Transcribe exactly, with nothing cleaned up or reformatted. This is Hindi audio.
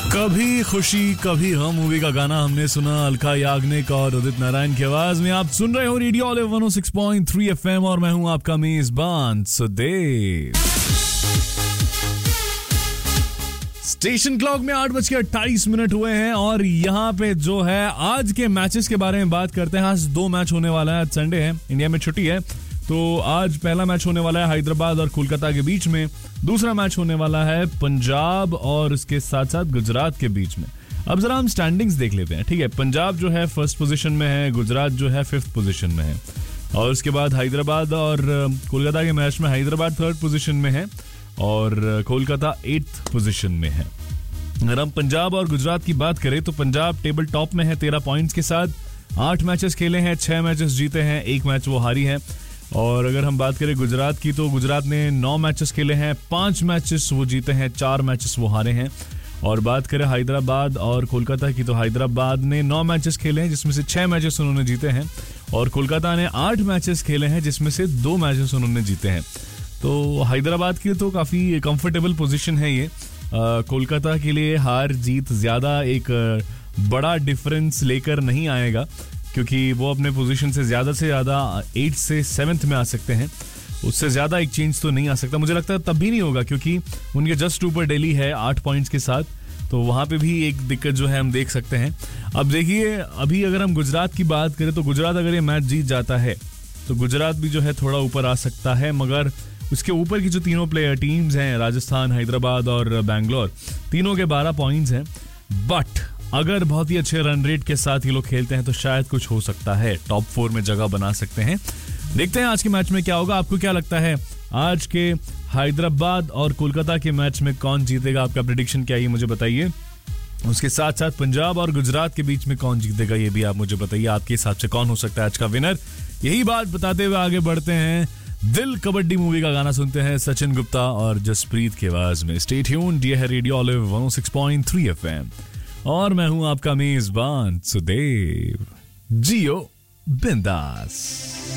कभी खुशी कभी गम मूवी का गाना हमने सुना अलका याग्निक और उदित नारायण की आवाज में। आप सुन रहे हो रेडियो ऑलिव वन ओ सिक्स पॉइंट थ्री एफएम और मैं हूं आपका मेजबान सुदेव। स्टेशन क्लॉक में आठ बज के अट्ठाईस मिनट हुए हैं और यहाँ पे जो है आज के मैचेस के बारे में बात करते हैं। आज दो मैच होने वाला है, आज संडे है, इंडिया में छुट्टी है, तो आज पहला मैच होने वाला है हैदराबाद और कोलकाता के बीच में। दूसरा मैच होने वाला है पंजाब और उसके साथ साथ गुजरात के बीच में। अब जरा हम स्टैंडिंग्स देख लेते हैं, ठीक है। पंजाब जो है फर्स्ट पोजीशन में है, गुजरात जो है फिफ्थ पोजीशन में है और उसके बाद हैदराबाद और कोलकाता के मैच में हैदराबाद थर्ड पोजीशन में है और कोलकाता एट्थ पोजीशन में है। अगर हम पंजाब और गुजरात की बात करें तो पंजाब टेबल टॉप में है तेरह पॉइंट्स के साथ। आठ मैचेस खेले हैं, छह मैचेस जीते हैं, एक मैच वो हारी है। और अगर हम बात करें गुजरात की तो गुजरात ने नौ मैचेस खेले हैं, पांच मैचेस वो जीते हैं, चार मैचेस वो हारे हैं। और बात करें हैदराबाद और कोलकाता की तो हैदराबाद ने नौ मैचेस खेले हैं जिसमें से छह मैचेस उन्होंने जीते हैं और कोलकाता ने आठ मैचेस खेले हैं जिसमें से दो मैचेस उन्होंने जीते हैं। तो हैदराबाद की तो काफ़ी कंफर्टेबल पोजीशन है ये। कोलकाता के लिए हार जीत ज़्यादा एक बड़ा डिफरेंस लेकर नहीं आएगा क्योंकि वो अपने पोजीशन से ज़्यादा से ज़्यादा एट से सेवन्थ में आ सकते हैं, उससे ज़्यादा एक चेंज तो नहीं आ सकता। मुझे लगता है तब भी नहीं होगा क्योंकि उनके जस्ट ऊपर दिल्ली है आठ पॉइंट्स के साथ, तो वहाँ पे भी एक दिक्कत जो है हम देख सकते हैं। अब देखिए, अभी अगर हम गुजरात की बात करें तो गुजरात अगर ये मैच जीत जाता है तो गुजरात भी जो है थोड़ा ऊपर आ सकता है, मगर उसके ऊपर की जो तीनों प्लेयर टीम्स हैं, राजस्थान, हैदराबाद और बैंगलोर, तीनों के बारह पॉइंट्स हैं। बट अगर बहुत ही अच्छे रन रेट के साथ ये लोग खेलते हैं तो शायद कुछ हो सकता है, टॉप फोर में जगह बना सकते हैं। देखते हैं आज के मैच में क्या होगा। आपको क्या लगता है आज के हैदराबाद और कोलकाता के मैच में कौन जीतेगा? आपका प्रेडिक्शन क्या है ये मुझे बताइए। उसके साथ साथ पंजाब और गुजरात के बीच में कौन जीतेगा ये भी आप मुझे बताइए। आपके हिसाब से कौन हो सकता है आज का विनर? यही बात बताते हुए आगे बढ़ते हैं। दिल कबड्डी मूवी का गाना सुनते हैं सचिन गुप्ता और जसप्रीत की आवाज में। स्टे ट्यून्ड, ये है रेडियो ऑलिव वन ओ सिक्स पॉइंट थ्री एफएम और मैं हूं आपका मेजबान सुदेव। जियो बिंदास।